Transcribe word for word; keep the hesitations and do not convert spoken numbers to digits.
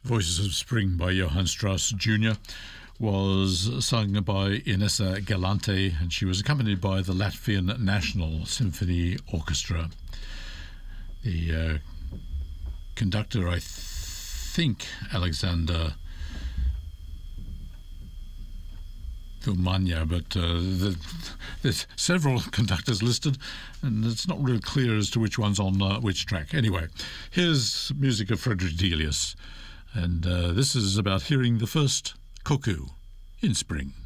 Voices of Spring by Johann Strauss Junior was sung by Inessa Galante, and she was accompanied by the Latvian National Symphony Orchestra. The uh, conductor, I th- think, Alexander Vilmania, but uh, the, there's several conductors listed, and it's not really clear as to which one's on uh, which track. Anyway, here's music of Frederick Delius, and uh, this is about hearing the first cuckoo in spring.